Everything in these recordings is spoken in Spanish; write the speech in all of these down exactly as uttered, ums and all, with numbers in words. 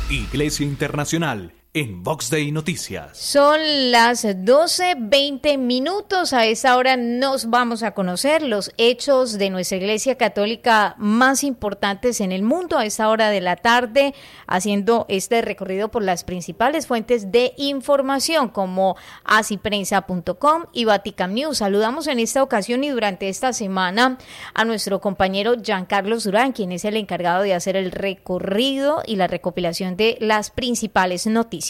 Iglesia Internacional en Vox Day Noticias. Son las doce veinte minutos. A esta hora nos vamos a conocer los hechos de nuestra Iglesia Católica más importantes en el mundo a esta hora de la tarde, haciendo este recorrido por las principales fuentes de información como así prensa punto com y Vatican News. Saludamos en esta ocasión y durante esta semana a nuestro compañero Giancarlos Durán, quien es el encargado de hacer el recorrido y la recopilación de las principales noticias.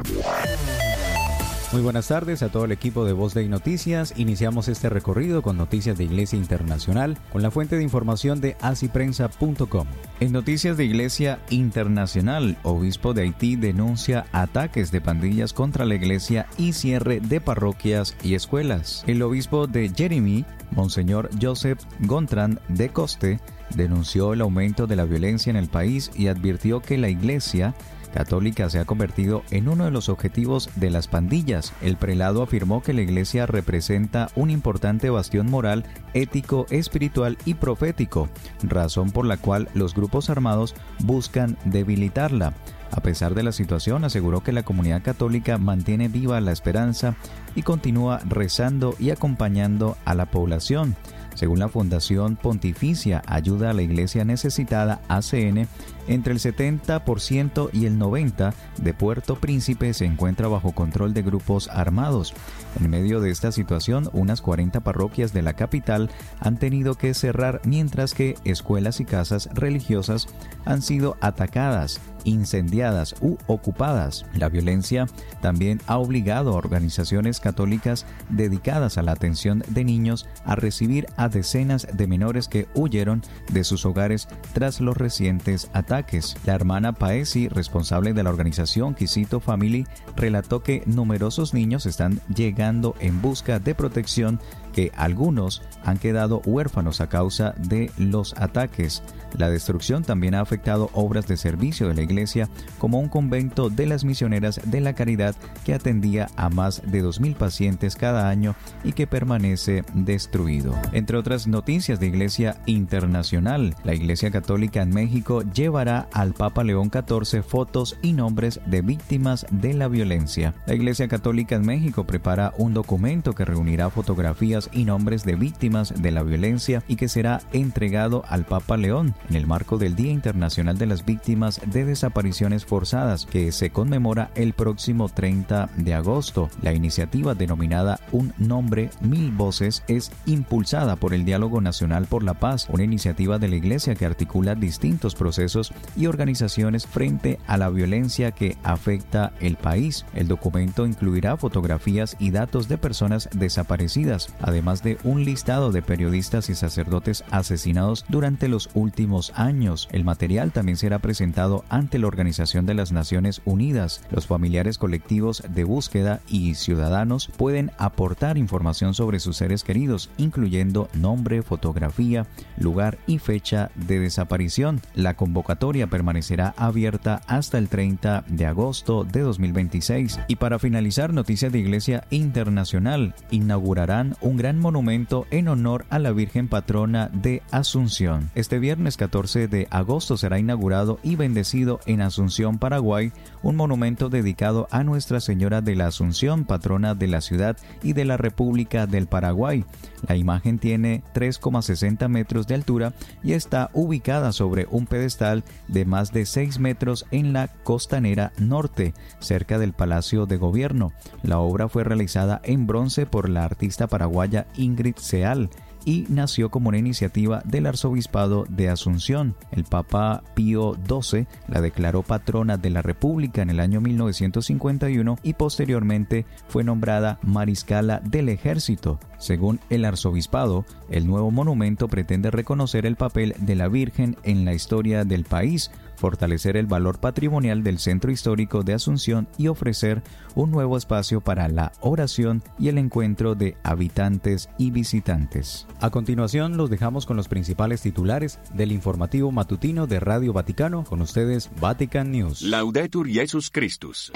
Muy buenas tardes a todo el equipo de Voz Day Noticias. Iniciamos este recorrido con noticias de Iglesia Internacional con la fuente de información de así prensa punto com. En noticias de Iglesia Internacional, obispo de Haití denuncia ataques de pandillas contra la iglesia y cierre de parroquias y escuelas. El obispo de Jérémie, Monseñor Joseph Gontran de Coste, denunció el aumento de la violencia en el país y advirtió que la iglesia católica se ha convertido en uno de los objetivos de las pandillas. El prelado afirmó que la iglesia representa un importante bastión moral, ético, espiritual y profético, razón por la cual los grupos armados buscan debilitarla. A pesar de la situación, aseguró que la comunidad católica mantiene viva la esperanza y continúa rezando y acompañando a la población. Según la Fundación Pontificia Ayuda a la Iglesia Necesitada, A C N, entre el setenta por ciento y el noventa por ciento de Puerto Príncipe se encuentra bajo control de grupos armados. En medio de esta situación, unas cuarenta parroquias de la capital han tenido que cerrar, mientras que escuelas y casas religiosas han sido atacadas, incendiadas u ocupadas. La violencia también ha obligado a organizaciones católicas dedicadas a la atención de niños a recibir a decenas de menores que huyeron de sus hogares tras los recientes ataques. La hermana Paesi, responsable de la organización Quisito Family, relató que numerosos niños están llegando en busca de protección, que algunos han quedado huérfanos a causa de los ataques. La destrucción también ha afectado obras de servicio de la iglesia, como un convento de las misioneras de la caridad que atendía a más de dos mil pacientes cada año y que permanece destruido. Entre otras noticias de Iglesia Internacional, la Iglesia Católica en México llevará al Papa León catorce fotos y nombres de víctimas de la violencia. La Iglesia Católica en México prepara un documento que reunirá fotografías y nombres de víctimas de la violencia y que será entregado al Papa León en el marco del Día Internacional de las Víctimas de Desapariciones Forzadas, que se conmemora el próximo treinta de agosto. La iniciativa, denominada Un Nombre, Mil Voces, es impulsada por el Diálogo Nacional por la Paz, una iniciativa de la Iglesia que articula distintos procesos y organizaciones frente a la violencia que afecta el país. El documento incluirá fotografías y datos de personas desaparecidas, además de un listado de periodistas y sacerdotes asesinados durante los últimos años. El material también será presentado ante la Organización de las Naciones Unidas. Los familiares colectivos de búsqueda y ciudadanos pueden aportar información sobre sus seres queridos, incluyendo nombre, fotografía, lugar y fecha de desaparición. La convocatoria permanecerá abierta hasta el treinta de agosto de dos mil veintiséis. Y para finalizar, noticias de Iglesia Internacional: inaugurarán un gran monumento en honor a la Virgen Patrona de Asunción. Este viernes catorce de agosto será inaugurado y bendecido en Asunción, Paraguay, un monumento dedicado a Nuestra Señora de la Asunción, patrona de la ciudad y de la República del Paraguay. La imagen tiene tres coma sesenta metros de altura y está ubicada sobre un pedestal de más de seis metros en la costanera norte, cerca del Palacio de Gobierno. La obra fue realizada en bronce por la artista paraguaya Ingrid Seal y nació como una iniciativa del Arzobispado de Asunción. El Papa Pío doce la declaró patrona de la República en el año mil novecientos cincuenta y uno y posteriormente fue nombrada mariscala del Ejército. Según el Arzobispado, el nuevo monumento pretende reconocer el papel de la Virgen en la historia del país, fortalecer el valor patrimonial del centro histórico de Asunción y ofrecer un nuevo espacio para la oración y el encuentro de habitantes y visitantes. A continuación, los dejamos con los principales titulares del informativo matutino de Radio Vaticano. Con ustedes, Vatican News. Laudetur Jesus Christus.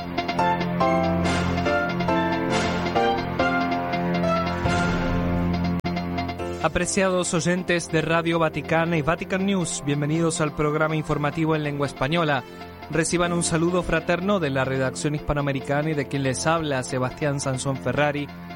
Apreciados oyentes de Radio Vaticana y Vatican News, bienvenidos al programa informativo en lengua española. reciban un saludo fraterno de la redacción hispanoamericana y de quien les habla Sebastián Sansón Ferrari.